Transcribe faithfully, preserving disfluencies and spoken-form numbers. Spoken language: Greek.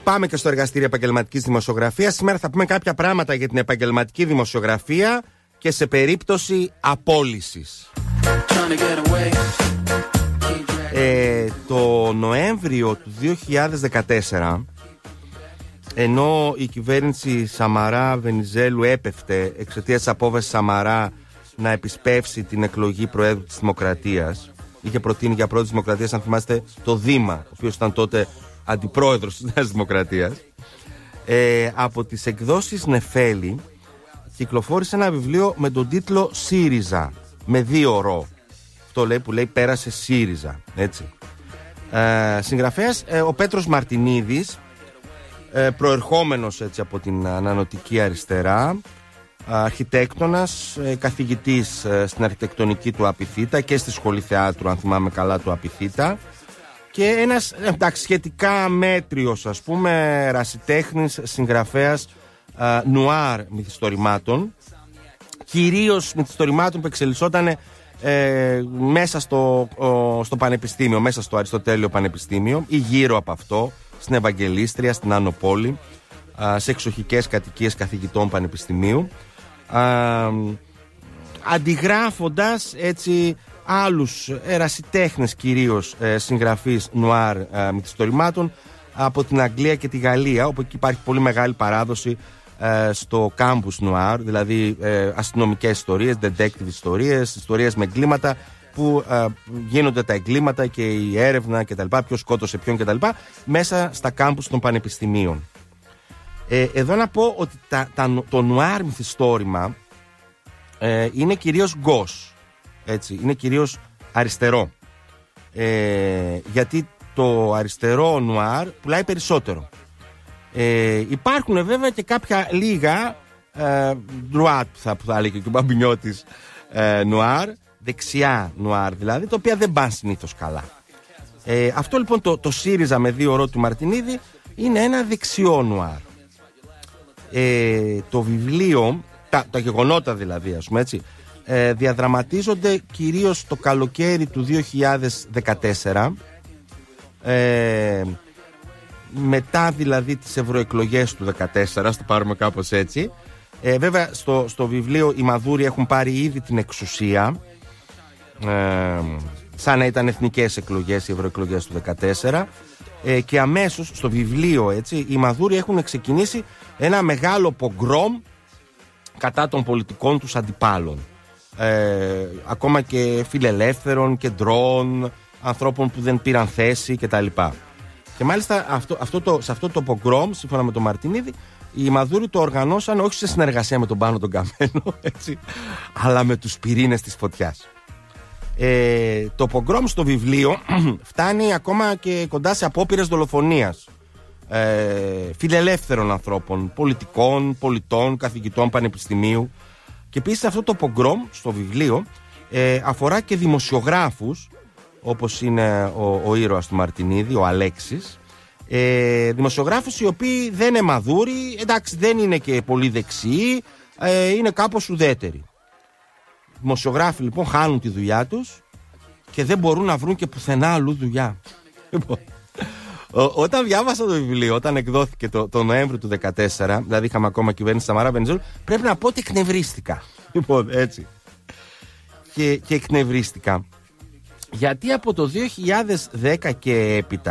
Πάμε και στο εργαστήριο επαγγελματικής δημοσιογραφίας. Σήμερα θα πούμε κάποια πράγματα για την επαγγελματική δημοσιογραφία και σε περίπτωση απόλυσης. Ε, το Νοέμβριο του δύο χιλιάδες δεκατέσσερα, ενώ η κυβέρνηση Σαμαρά Βενιζέλου έπεφτε εξαιτίας της απόφασης Σαμαρά να επισπεύσει την εκλογή Προέδρου της Δημοκρατίας, είχε προτείνει για Πρόεδρο της Δημοκρατίας, αν θυμάστε, το Δήμα, ο οποίος ήταν τότε αντιπρόεδρος της Νέας Δημοκρατίας. Ε, από τις εκδόσεις Νεφέλη κυκλοφόρησε ένα βιβλίο με τον τίτλο ΣΥΡΙΖΑ, με δύο ρο. Αυτό λέει που λέει πέρασε ΣΥΡΙΖΑ, έτσι. Ε, συγγραφέας ε, ο Πέτρος Μαρτινίδης, ε, προερχόμενος έτσι από την ανανοτική αριστερά, αρχιτέκτονας, ε, καθηγητής ε, στην αρχιτεκτονική του Απιθύτα και στη Σχολή Θεάτρου, αν θυμάμαι καλά, του Απιθύτα, και ένας εντάξει, σχετικά μέτριος, ας πούμε, ερασιτέχνης, συγγραφέας ε, νουάρ μυθιστορημάτων, κυρίως μυθιστορημάτων που εξελισσόταν ε, μέσα στο, ο, στο πανεπιστήμιο, μέσα στο Αριστοτέλειο Πανεπιστήμιο ή γύρω από αυτό, στην Ευαγγελίστρια, στην Άνω Πόλη, ε, σε εξοχικές κατοικίες καθηγητών πανεπιστημίου, ε, αντιγράφοντας έτσι άλλους ερασιτέχνες, κυρίως ε, συγγραφείς νουάρ ε, μυθιστορημάτων από την Αγγλία και τη Γαλλία, όπου εκεί υπάρχει πολύ μεγάλη παράδοση ε, στο κάμπους νουάρ, δηλαδή ε, αστυνομικές ιστορίες, detective ιστορίες, ιστορίες με εγκλήματα που ε, γίνονται τα εγκλήματα και η έρευνα κτλ, ποιος σκότωσε ποιον κτλ, μέσα στα κάμπους των πανεπιστημίων. Ε, εδώ να πω ότι τα, τα, το νουάρ μυθιστόρημα ε, είναι κυρίως γκος. Έτσι, είναι κυρίως αριστερό, ε, γιατί το αριστερό νουάρ πουλάει περισσότερο. ε, Υπάρχουν βέβαια και κάποια λίγα ε, ντρουάτ, θα, που θα έλεγε και ο Μπαμπινιώτης, ε, νουάρ, δεξιά νουάρ δηλαδή, τα οποία δεν πάνε συνήθως καλά. ε, Αυτό λοιπόν το, το ΣΥΡΙΖΑ με δύο ρο του Μαρτινίδη είναι ένα δεξιό νουάρ. ε, Το βιβλίο, τα, τα γεγονότα δηλαδή, ας πούμε έτσι, Ε, διαδραματίζονται κυρίως το καλοκαίρι του δύο χιλιάδες δεκατέσσερα, ε, μετά δηλαδή τις ευρωεκλογές του δεκατέσσερα, στο πάρουμε κάπως έτσι. ε, Βέβαια στο, στο βιβλίο οι Μαδούροι έχουν πάρει ήδη την εξουσία, ε, σαν να ήταν εθνικές εκλογές οι ευρωεκλογές του δεκατέσσερα, ε, και αμέσως στο βιβλίο έτσι οι Μαδούροι έχουν ξεκινήσει ένα μεγάλο πογκρόμ κατά των πολιτικών τους αντιπάλων. Ε, ακόμα και φιλελεύθερων, κεντρών, ανθρώπων που δεν πήραν θέση κτλ. Και μάλιστα αυτό, αυτό το, σε αυτό το πογκρόμ, σύμφωνα με τον Μαρτινίδη, οι Μαδούροι το οργανώσαν όχι σε συνεργασία με τον Πάνο τον Καμένο, έτσι, αλλά με τους πυρήνες της φωτιάς. Ε, το πογκρόμ στο βιβλίο φτάνει ακόμα και κοντά σε απόπειρες δολοφονίας ε, φιλελεύθερων ανθρώπων, πολιτικών, πολιτών, καθηγητών πανεπιστημίου. Και επίσης αυτό το πογκρόμ στο βιβλίο ε, αφορά και δημοσιογράφους, όπως είναι ο, ο ήρωας του Μαρτινίδη, ο Αλέξης. ε, Δημοσιογράφους οι οποίοι δεν είναι μαδούροι, εντάξει δεν είναι και πολύ δεξιοί, ε, είναι κάπως ουδέτεροι. Δημοσιογράφοι λοιπόν χάνουν τη δουλειά τους και δεν μπορούν να βρουν και πουθενά αλλού δουλειά. Ό, όταν διάβασα το βιβλίο, όταν εκδόθηκε το, το Νοέμβριο του δεκατέσσερα, δηλαδή είχαμε ακόμα κυβέρνηση Σαμαρά Βενιζέλου, πρέπει να πω ότι εκνευρίστηκα. Λοιπόν, έτσι. Και, και εκνευρίστηκα γιατί από το δύο χιλιάδες δέκα και έπειτα